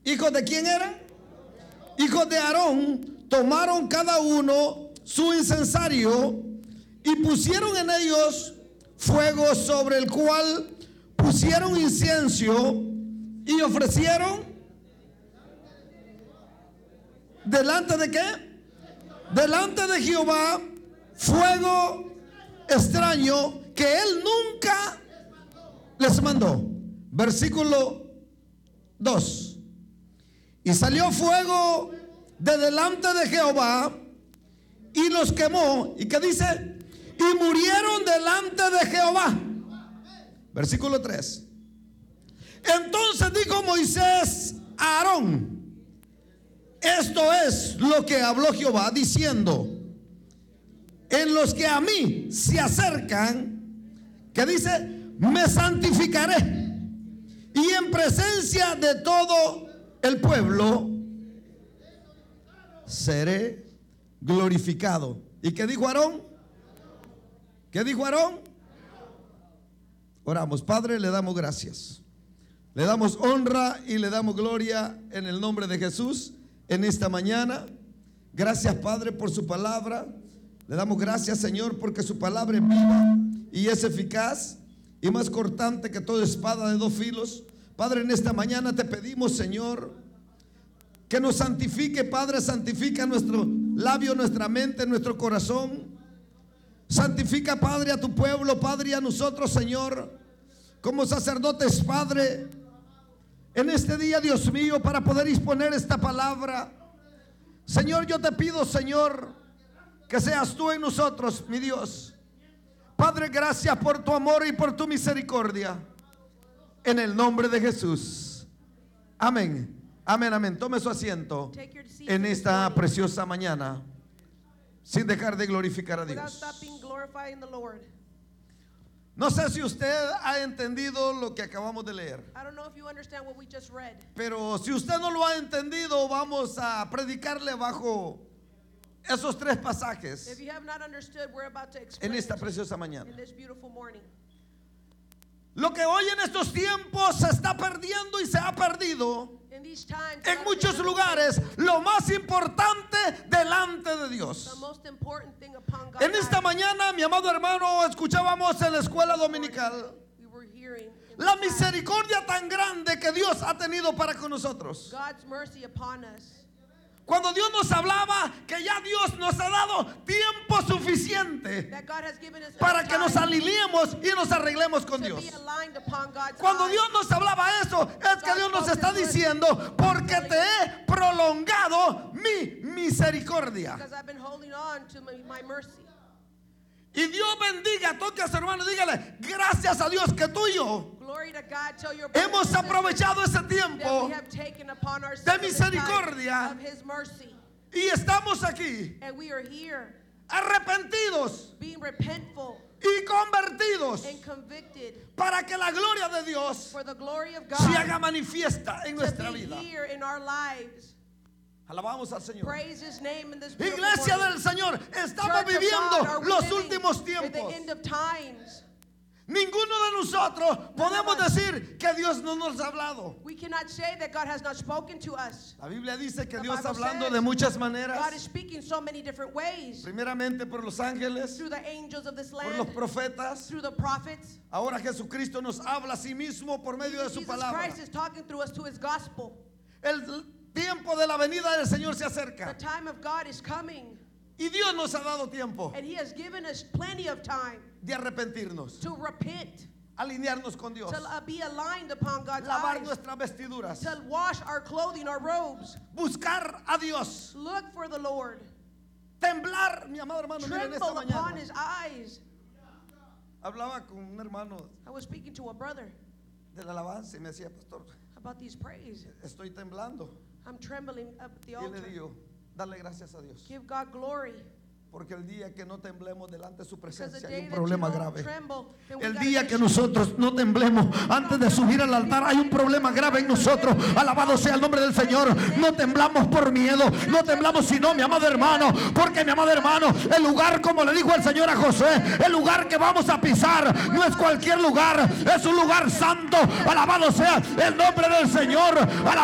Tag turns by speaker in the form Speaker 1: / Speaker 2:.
Speaker 1: ¿Hijos de quién eran? Hijos de Aarón. Tomaron cada uno su incensario y pusieron en ellos fuego, sobre el cual pusieron incienso y ofrecieron delante de qué? Delante de Jehová fuego extraño que él nunca les mandó. Versículo 2. Y salió fuego de delante de Jehová y los quemó. ¿Y qué dice? Y murieron delante de Jehová. Versículo 3. Entonces dijo Moisés a Aarón: esto es lo que habló Jehová, diciendo: en los que a mí se acercan, que dice, me santificaré, y en presencia de todo el pueblo seré glorificado. ¿Y qué dijo Aarón? ¿Qué dijo Aarón? Oramos. Padre, le damos gracias, le damos honra y le damos gloria en el nombre de Jesús en esta mañana. Gracias, Padre, por su palabra. Le damos gracias, Señor, porque su palabra es viva y es eficaz y más cortante que toda espada de 2 filos. Padre, en esta mañana te pedimos, Señor, que nos santifique. Padre, santifica nuestro labio, nuestra mente, nuestro corazón. Santifica, Padre, a tu pueblo, Padre, y a nosotros, Señor, como sacerdotes, Padre, en este día, Dios mío, para poder exponer esta palabra. Señor, yo te pido, Señor, que seas tú en nosotros, mi Dios. Padre, gracias por tu amor y por tu misericordia, en el nombre de Jesús. Amén. Amén, amén. Tome su asiento en esta preciosa mañana, sin dejar de glorificar a Dios. No sé si usted ha entendido lo que acabamos de leer, pero si usted no lo ha entendido, vamos a predicarle bajo esos 3 pasajes en esta preciosa mañana. Lo que hoy en estos tiempos se está perdiendo y se ha perdido en muchos lugares, lo más importante delante de Dios. En esta mañana, mi amado hermano, escuchábamos en la escuela dominical la misericordia tan grande que Dios ha tenido para con nosotros. Cuando Dios nos hablaba que ya Dios nos ha dado tiempo suficiente para que nos alineemos y nos arreglemos con Dios. Cuando Dios nos hablaba eso, es que Dios nos está diciendo: porque te he prolongado mi misericordia. Y Dios bendiga, toque a su hermano, dígale: gracias a Dios que tú y yo hemos aprovechado ese tiempo de misericordia y estamos aquí arrepentidos y convertidos para que la gloria de Dios se haga manifiesta en nuestra vida. Alabamos al Señor. Iglesia del Señor, estamos viviendo los últimos tiempos. Ninguno de nosotros podemos decir que Dios no nos ha hablado. La Biblia dice que Dios está hablando de muchas maneras. Primeramente por los ángeles, por los profetas. Ahora Jesucristo nos habla a sí mismo por medio de su palabra. El tiempo de la venida del Señor se acerca. Y Dios nos ha dado tiempo de arrepentirnos, alinearnos con Dios, lavar nuestras vestiduras, buscar a Dios, temblar. Mi amado hermano, miren, esta mañana hablaba con un hermano de la alabanza y me decía: pastor, estoy temblando. Y le digo: dale gracias a Dios.
Speaker 2: Give God glory.
Speaker 1: Porque el día que no temblemos delante de su presencia hay un problema grave. El día que nosotros no temblemos antes de subir al altar hay un problema grave en nosotros. Alabado sea el nombre del Señor. No temblamos por miedo, no temblamos sino, mi amado hermano, porque mi amado hermano, el lugar, como le dijo el Señor a Josué, el lugar que vamos a pisar no es cualquier lugar, es un lugar santo. Alabado sea el nombre del Señor.